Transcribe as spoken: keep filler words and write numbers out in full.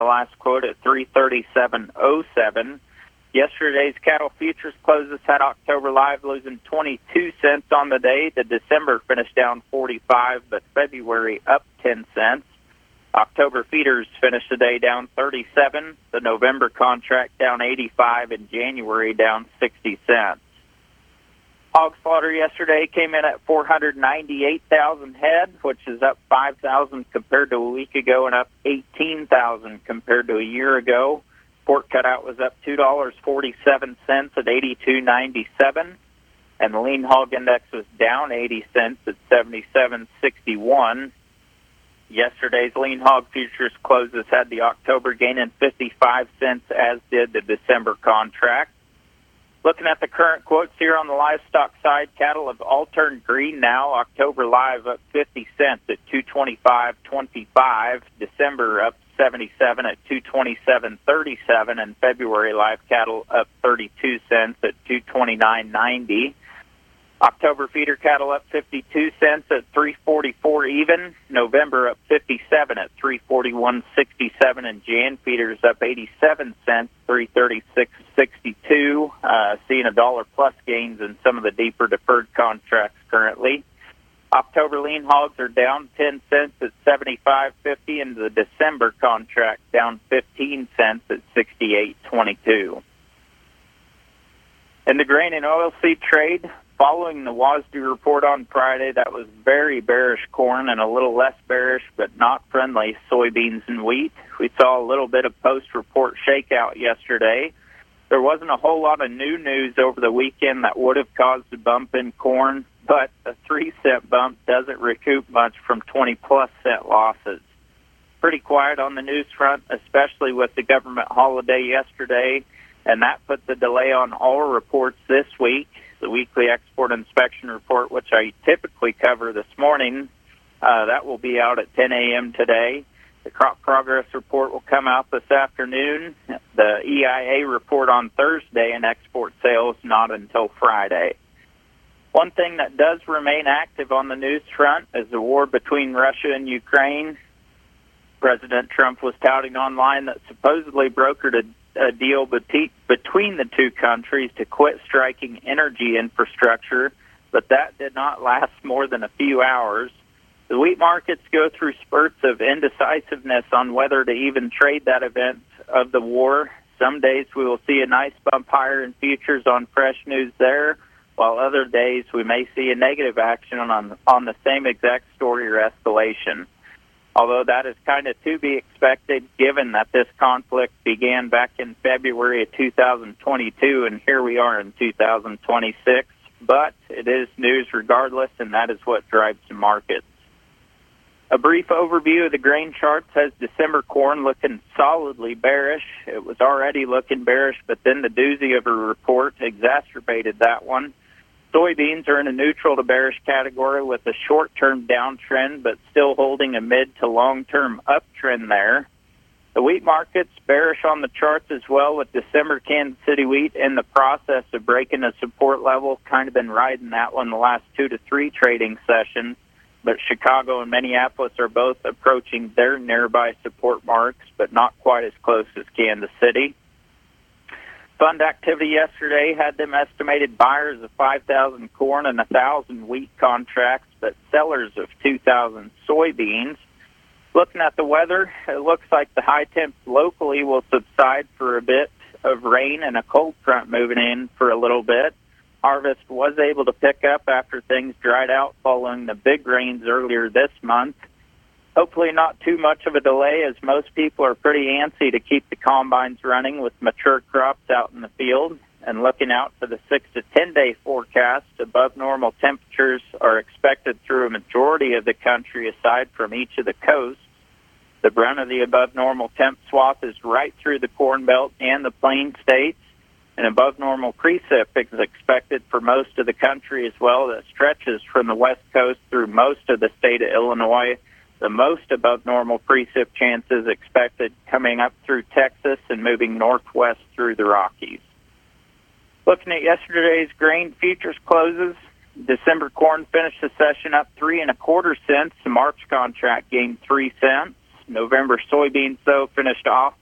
the last quote at three thirty-seven oh seven. Yesterday's cattle futures closes had October live losing twenty-two cents on the day. The December finished down forty-five, but February up ten cents. October feeders finished the day down thirty-seven. The November contract down eighty-five, and January down sixty cents. Hog slaughter yesterday came in at four hundred ninety-eight thousand head, which is up five thousand compared to a week ago and up eighteen thousand compared to a year ago. Pork cutout was up two dollars and forty-seven cents at eighty-two ninety-seven, and the lean hog index was down eighty cents at seventy-seven sixty-one. Yesterday's lean hog futures closes had the October gaining fifty-five cents, as did the December contract. Looking at the current quotes here on the livestock side, cattle have all turned green now. October live up fifty cents at two twenty-five twenty-five. December up seventy-seven at two twenty-seven thirty-seven, and February live cattle up thirty-two cents at two twenty-nine ninety. October feeder cattle up fifty-two cents at three forty-four even. November up fifty-seven at three forty-one sixty-seven, and Jan feeders up eighty-seven cents, three thirty-six sixty-two. Uh, seeing a dollar plus gains in some of the deeper deferred contracts currently. October lean hogs are down ten cents at seventy-five fifty, and the December contract down fifteen cents at sixty-eight twenty-two. In the grain and oilseed trade, following the W A S D report on Friday, that was very bearish corn and a little less bearish but not friendly soybeans and wheat. We saw a little bit of post-report shakeout yesterday. There wasn't a whole lot of new news over the weekend that would have caused a bump in corn, but a three cent bump doesn't recoup much from twenty plus cent losses. Pretty quiet on the news front, especially with the government holiday yesterday, and that puts a delay on all reports this week. The weekly export inspection report, which I typically cover this morning, uh, that will be out at ten a.m. today. The crop progress report will come out this afternoon. The E I A report on Thursday, and export sales not until Friday. One thing that does remain active on the news front is the war between Russia and Ukraine. President Trump was touting online that supposedly brokered a a deal between the two countries to quit striking energy infrastructure, but that did not last more than a few hours. The wheat markets go through spurts of indecisiveness on whether to even trade that event of the war. Some days we will see a nice bump higher in futures on fresh news there, while other days we may see a negative action on, on the same exact story or escalation. Although that is kind of to be expected, given that this conflict began back in February of two thousand twenty-two, and here we are in two thousand twenty-six. But it is news regardless, and that is what drives the markets. A brief overview of the grain charts has December corn looking solidly bearish. It was already looking bearish, but then the doozy of a report exacerbated that one. Soybeans are in a neutral to bearish category with a short-term downtrend, but still holding a mid to long-term uptrend there. The wheat market's bearish on the charts as well, with December Kansas City wheat in the process of breaking a support level. Kind of been riding that one the last two to three trading sessions, but Chicago and Minneapolis are both approaching their nearby support marks, but not quite as close as Kansas City. Fund activity yesterday had them estimated buyers of five thousand corn and one thousand wheat contracts, but sellers of two thousand soybeans. Looking at the weather, it looks like the high temps locally will subside for a bit of rain and a cold front moving in for a little bit. Harvest was able to pick up after things dried out following the big rains earlier this month. Hopefully not too much of a delay, as most people are pretty antsy to keep the combines running with mature crops out in the field. And looking out for the six to ten day forecast, above normal temperatures are expected through a majority of the country aside from each of the coasts. The brunt of the above normal temp swath is right through the Corn Belt and the Plain States. And above normal precip is expected for most of the country as well. That stretches from the west coast through most of the state of Illinois. The most above normal precip chances expected coming up through Texas and moving northwest through the Rockies. Looking at yesterday's grain futures closes, December corn finished the session up three and a quarter cents. The March contract gained three cents. November soybeans, though, finished off